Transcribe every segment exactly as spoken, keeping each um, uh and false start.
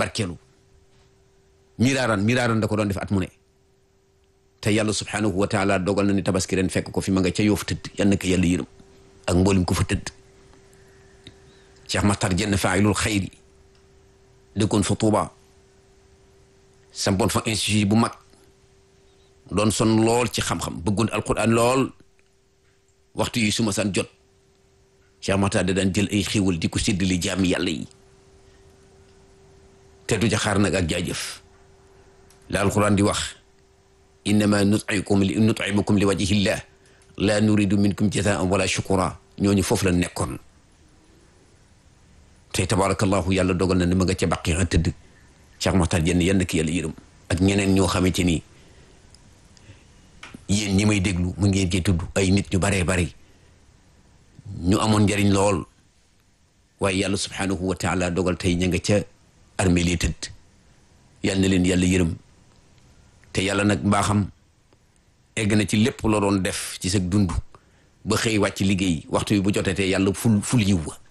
barkeelu miraaran miraaran da ko doon def at mu ne te yàlla subhanahu wa taala dogal na ni tabaski ren fekk ko fi ma nga ca Yoof tëdd yal na ko yàlla yërëm ak mboolem ko fa tëdd Cheikh Makhtar Diène faa'ilul xayri dëkkoon fa Tuuba sampoon fa institut bu mag doon son lool ci xam-xam bëggoon alquran lool waxtu yi su ma san jot Cheikh Makhtar da daan jël ay xéwal di ko séddale jaami yàlla yi te du jaxaar nag ak jaajëf la alquran di wax innama nut'imukum li nut'imukum li wajhillah la nuridu minkum jazaan wala shukura ñooñu foofu la nekkoon tey tabarakallahu yàlla dogal na ne ma nga ca baqi a tëdd Cheikh Makhtar Diène yenn ki yàlla yërëm ak ñeneen ñoo xamante ni yéen ñi may déglu mu ngeen koy tudd ay nit ñu baree bari ñu amoon njariñ lool waaye yàlla subhanahu wa taala dogal tey ña nga ca armée li tëdd yal na leen yàlla yërëm te yàlla nag mbaaxam egg na ci lépp la doon def ci sa dund ba xëy wàcc liggéey waxtu bi bu jotetee yàlla ful ful yiw wa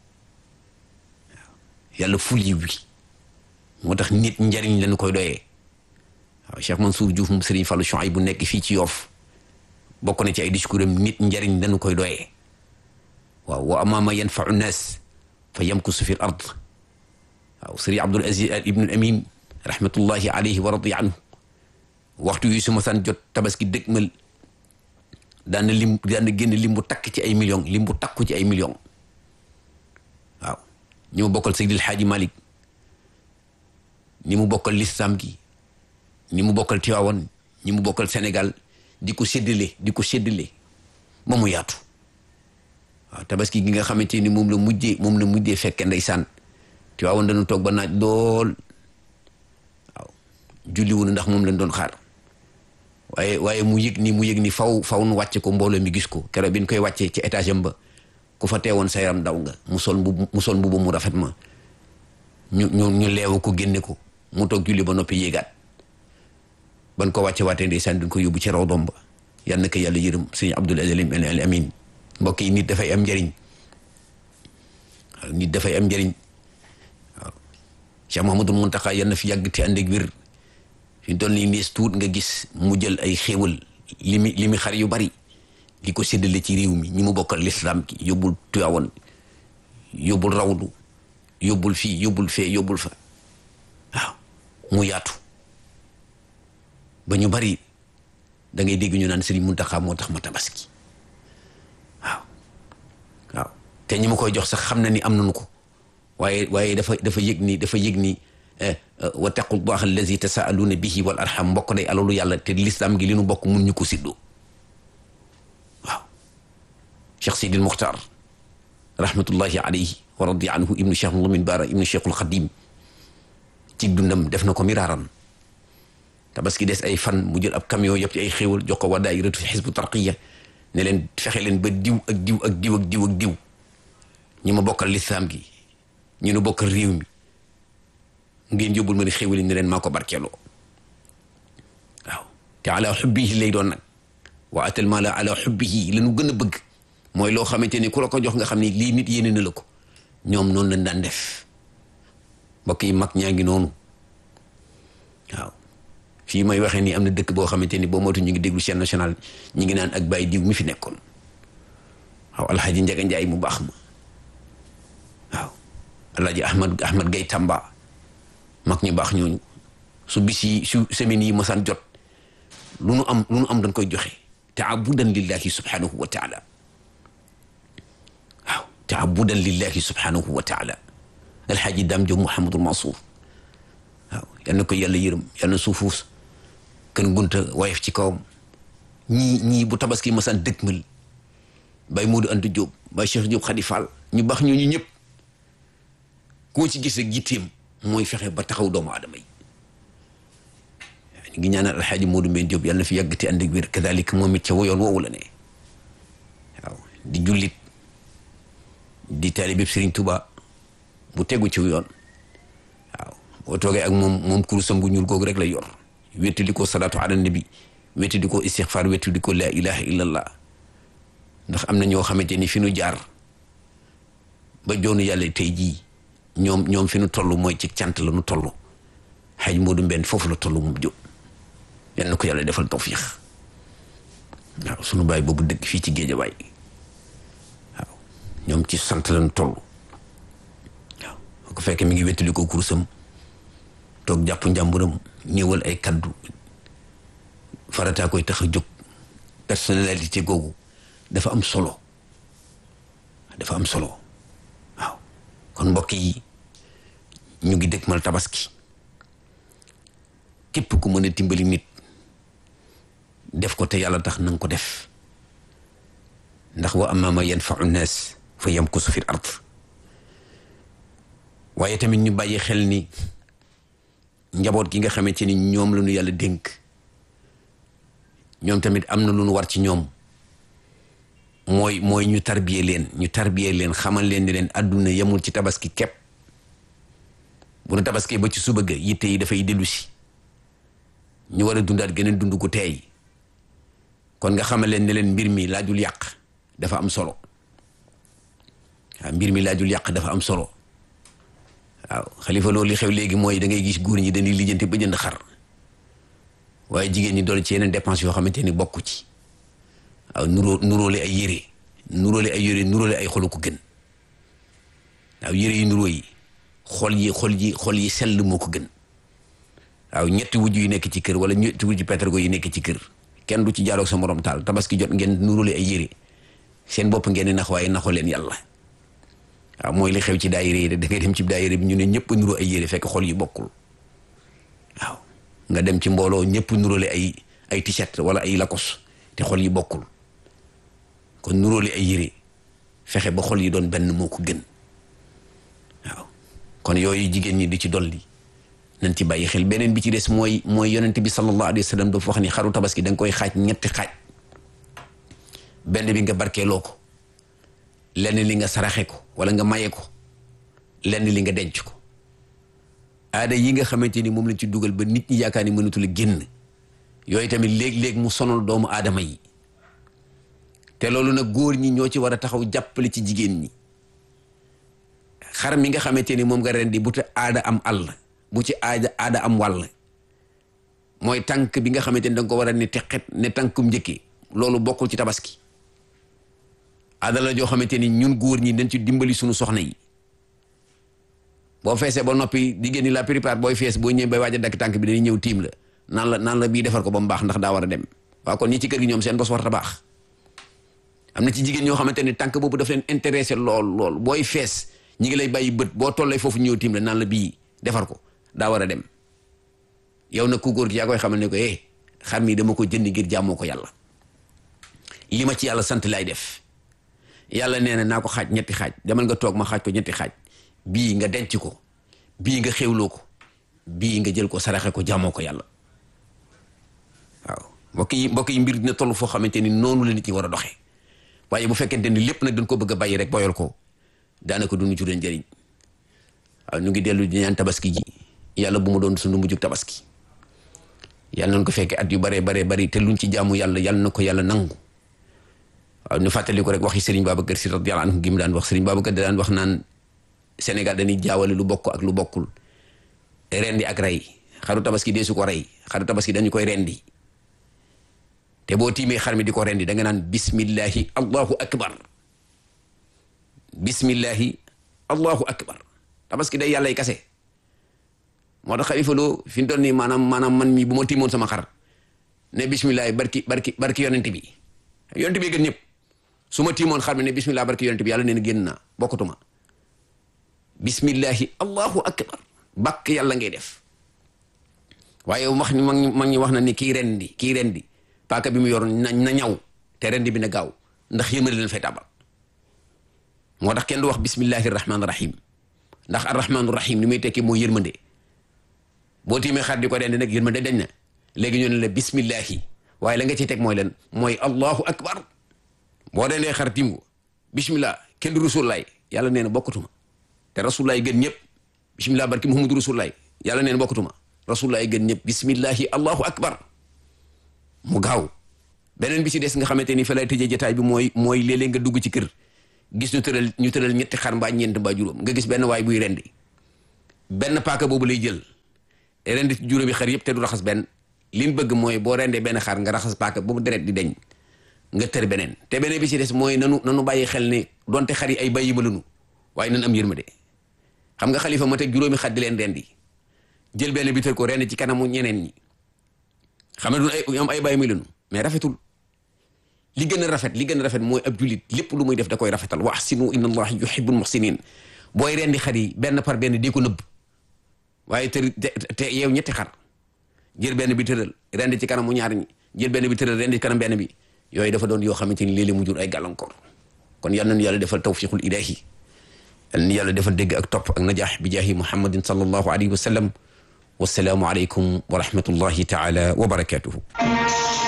yàlla ful yiw wi moo tax nit njariñ lañu koy doyee waaw Cheikh Mansour Diouf mu Serigne Fallou Chouaïb bu nekk fii ci Yoff bokk na ci ay discours am nit njariñ lañu koy doyee waaw wa amaama yanfau nnaas fa yamkusu fi l ard waaw Serigne Abdoul Aziz Ibn Amin rahmatullahi alayhi wa radiya anhu waxtu yi su ma san jot tabaski dëgmal daan na lim daan na génn lim bu takk ci ay millions lim bu takku ci ay millions waaw ñi mu bokkal Seydil Hadji Malick ñi mu bokkal lislam gi ñi mu bokkal Tiwaawan ñi mu bokkal Sénégal di ko séddale di ko séddale ba mu yaatu waaw tabaski gi nga xamante ni moom la mujjee moom la mujjee fekke ndeysaan Tiwaawan dañu toog ba naaj lool waaw julli wu ndax moom lañ doon xaar waaye waaye mu yëg ni mu yëg ni faw faw nu wàcce ko mbooloo mi gis ko keroog bi ñu koy wàccee ci étage am ba ku fa teewoon sa yaram daw nga mu sol mbubu mu sol mbubu mu rafet ma ñu ñu ñu leewu ko génne ko mu toog julli ba noppi yéegaat ban ko wàcce waatee ndeysaan duñ ko yóbbu ci raw doom ba yal na ko yàlla yërëm sëñ Abdoul Aziz Al Amin mbokk yi nit dafay am njëriñ waaw nit dafay am njëriñ waaw Cheikh Mouhamadoul Mountakha yal na fi yàgg te ànd ak wér fi toll nii nees tuut nga gis mu jël ay xéewal li mi li mi xar yu bari di ko séddale ci réew mi ñi mu bokkal l'islam ki yóbbul Tiwaawan yóbbul rawdu yóbbul fii yóbbul fee yóbbul fa waaw mu yaatu ba ñu bari da ngay dégg ñu naan Serigne Mountakha moo tax ma tabaski waaw waaw te ñi ma koy jox sax xam na ni am nañu ko waaye waaye dafa dafa yëg ni dafa yëg ni wattaqullaha allazi tasaaluuna bihi wal arham mbokk day alalu yàlla te l'islam gi li nu bokk mun ñu ko siddoo waaw Cheikh Sidil Muxtar rahmatullahi alayhi wa radiya anhu ibnu Cheikh Lamin Baara ibnu Cheikhul Xadim ci dundam def na ko miraaran tabaski des ay fan mu jël ab camion yëpp ci ay xéewal jox ko waa daayiratu Hizbu Tarqiya ne leen fexe leen ba diw ak diw ak diw ak diw ak diw ñi ma bokkal lislaam gi ñu nu bokkal réew mi ngeen yóbbul ma ni xéewal yi ne leen maa ko barkeeloo waaw te ala xubbihi lay doon nag wa atal maala ala xubbihi la ñu gën a bëgg mooy loo xamante ni ku la ko jox nga xam ni lii nit yéene na la ko ñoom noonu lañ daan def mbokk yi mag ñaa ngi noonu waaw fii may waxee ni am na dëkk boo xamante ni boo moytu ñu ngi déglu chaîne nationale ñu ngi naan ak bàyyi diw mi fi nekkoon waaw alxaaji Njaga Njaay mu baax ma waaw alxaaji Ahmad Ahmad Gay Tamba mag ñu baax ñooñu su bis yi su semaine yi masaan jot lu nu am lu nu am dañ koy joxe taabudan lillahi subhanahu wa taala waaw taabudan lillahi subhanahu wa taala alxaaji Daam Jóob Mouhamadul Mansour waaw yal na ko yàlla yërëm yal na suufuus kën gunta wayef ci kawam ñii ñii bu tabaski masaan dëkkmal Baye Modou Anta Diop Baye Cheikh Diop Khady Fall ñu baax ñooñu ñëpp koo ci gis rek yitteem mooy fexe ba taxaw doomu aadama yi ñu ngi ñaanal alxaaji Modou Mbène Diop yàlla na fi yàgg te ànd ak wér kadalik moom it ca woyoon woowu la ne waaw di jullit di taalibe Serigne Touba bu tegu ci yoon waaw boo toogee ak moom moom kurusam bu ñuul googu rek la yor wetti di ko salaatu ala nabi wetti di ko istixfaar wetti di ko laa ilaha illallah ndax am na ñoo xamante ni fi nu jaar ba joonu yàlla tey jii ñoom ñoom fi nu toll mooy ci cant la nu toll xëy Modou Mbène foofu la toll moom jóg yal na ko yàlla defal tawfiix waaw sunu baay boobu dëkk fii ci Géejawaay waaw ñoom ci sant la nu toll waaw bu ko fekkee mi ngi wettali ko kurusam toog jàpp njàmburam ñëwal ay kaddu farataa koy tax a jóg personnalité googu dafa am solo dafa am solo waaw kon mbokk yi ñu ngi dëkkmal tabaski képp ku mën a dimbali nit def ko te yàlla tax nanga ko def ndax wa amma ma yanfa'u nnaas fa yamkusu fil ard waaye tamit ñu bàyyi xel ni njaboot gi nga xamante ni ñoom la ñu yàlla dénk ñoom tamit am na lu ñu war ci ñoom mooy mooy ñu tarbiye leen ñu tarbiye leen xamal leen ni leen àdduna yemul ci tabaski kepp bu nu tabaski ba ci suba ga yitte yi dafay dellu si ñu war a dundaat geneen dund gu teey kon nga xamal leen ne leen mbir mi laajul yàq dafa am solo waaw mbir mi laajul yàq dafa am solo waaw xalifa loolu li xew léegi mooy da ngay gis góor ñi dañuy lijjanti ba jënd xar waaye jigéen ñi doon ci yeneen dépense yoo xamante ni bokku ci waaw nuroo nuróole ay yére nuróole ay yére nuróole ay xolu ko gën waaw yére yi nuróo yi xol yi xol yi xol yi sell moo ko gën waaw ñetti wujj yu nekk ci kër wala ñetti wujj pétargo yi nekk ci kër kenn du ci jaaroog sa morom taal tabaski jot ngeen nuróole ay yére seen bopp ngeen di nax waaye naxoo leen yàlla waaw mooy li xew ci daayira yi da ngay dem ci daayira bi ñu ne ñëpp nuroo ay yére fekk xol yi bokkul waaw nga dem ci mbooloo ñëpp nuróole ay ay t-shirt wala ay lakos te xol yi bokkul kon nuróole ay yére fexe ba xol yi doon benn moo ko gën waaw kon yooyu jigéen ñi di ci dolli nañ ci bàyyi xel beneen bi ci des mooy mooy yonent bi sallallahu alayhi wa sallam dafa wax ni xaru tabaski da nga koy xaaj ñetti xaaj benn bi nga barkeeloo ko lenn li nga saraxe ko wala nga maye ko lenn li nga denc ko aada yi nga xamante ni moom lañ ci dugal ba nit ñi yaakaar ni mënatul a génn yooyu tamit léeg-léeg mu sonal doomu aadama yi te loolu nag góor ñi ñoo ci war a taxaw jàppale ci jigéen ñi xar mi nga xamante ni moom nga rendi bu te aada am àll bu ci aada aada am wàll mooy tànk bi nga xamante ni danga ko war a ne teqet ne tànkum njëkkee loolu bokkul ci tabaski aada la joo xamante ni ñun góor ñi dañ ci dimbali suñu soxna yi boo feesee ba noppi jigéen ñi la plupart booy fees boo ñëwee bay waaj a dakk tànk bi dañuy ñëw tiim la naan la naan la bii defar ko ba mu baax ndax daa war a dem waaw kon ñi ci kër gi ñoom seen bos war a baax am na ci jigéen ñoo xamante ni tànk boobu daf leen intéressé lool lool booy fees ñi ngi lay bàyyi bët boo tollee foofu ñëw tiim la naan la bii defar ko daa war a dem yow nag ku góor gi yaa koy xamal ne ko eh xar mi dama ko jënd ngir jaamoo ko yàlla li ma ci yàlla sant lay def yàlla nee na naa ko xaaj ñetti xaaj demal nga toog ma xaaj ko ñetti xaaj bii nga denc ko bii nga xewloo ko bii nga jël ko saraxe ko jaamoo ko yàlla waaw mbokk yi mbokk yi mbir dina toll foo xamante ni noonu la nit ñi war a doxee waaye bu fekkente ni lépp nag dañ ko bëgg a bàyyi rek boyal ko daanaka duñu juree njëriñ waaw ñu ngi dellu di ñaan tabaski ji yàlla bu mu doon sunu mujjug tabaski yàlla nañ ko fekkee at yu bare bare bari te luñ ci jaamu yàlla yàlla na ko yàlla nangu waaw ñu fàttali ko rek waxi Serigne Babacar Sy radiyallahu anhu gi mu daan wax Serigne Babacar da daan wax naan Sénégal dañuy jaawale lu bokk ak lu bokkul rendi ak rey xaru tabaski dee su ko rey xaru tabaski dañu koy rendi te boo tiimee xar mi di ko rendi da nga naan bismillahi allahu akbar bismillahi allahu akbar tabaski day yàllay kase moo tax xalifa loo fi mu toll nii maanaam maanaam man mi bu ma tiimoon sama xar ne bismillahi barki barki barki yonent bi yonent bi gën ñëpp su ma tiimoon xar mi ne bismillah barki yonent bi yàlla nee na génn naa bokkatuma bismillahi allahu akbar bàkk yàlla ngay def waaye wax ni mag ñi mag ñi wax na ni kii rendi kii rendi paaka bi mu yor na na ñaw te rendi bi na gaaw ndax yémale leen fay tàbbal moo tax kenn du wax bismillahi rahmaani rahim ndax arrahmaanu rahim li muy tekki mooy yërmande boo tiimee xar di ko rendi nag yërmande dañ na léegi ñu ne la bismillahi waaye la nga ciy teg mooy leen mooy allahu akbar boo rendee xar tiim ko bismillah kenn du rasulaay yàlla nee na bokkatuma te rasulaay gën ñëpp bismillah barki muhammadu rasulaay yàlla nee na bokkatuma rasulaay gën ñëpp bismillahi allahu akbar mu gaaw beneen bi ci des nga xamante ni fa lay tëjee jotaay bi mooy mooy léeg-léeg nga dugg ci kër gis ñu tëral ñu tëral ñetti xar mbaa ñeent mbaa juróom nga gis benn waay buy rendi benn paaka boobu lay jël rendi juróomi xar yëpp te du raxas benn li mu bëgg mooy boo rendee benn xar nga raxas paaka boobu deret di deñ nga tër beneen te beneen bi ci des mooy nanu nanu bàyyi xel ne donte xar yi ay bàyyi ma lanu waaye nan am yërmande xam nga xalifa ma teg juróomi xar di leen rendi jël benn bi tër ko rend ci kanamu ñeneen ñi xam ne du ay am ay bàyyi ma lanu mais rafetul li gën a rafet li gën a rafet mooy ab julit lépp lu muy def da koy rafetal wa ahsinu inna allaha yuhibbul muhsinin booy rendi xar yi benn par benn di ko nëbb waaye tër te yeew ñetti xar jël benn bi tëral rendi ci kanamu ñaar ñi jël benn bi tëral rendi ci kanam benn bi yooyu dafa doon yoo xamante ni léeg-léeg mu jur ay gàllankoor kon yal nañu yàlla defal tawfiqul ilahi yal nañu yàlla defal dégg ak topp ak najaax bi jaahi muhammadin sallallahu alayhi wa sallam wasalaamu aleykum wa rahmatullahi taala wa barakatuhu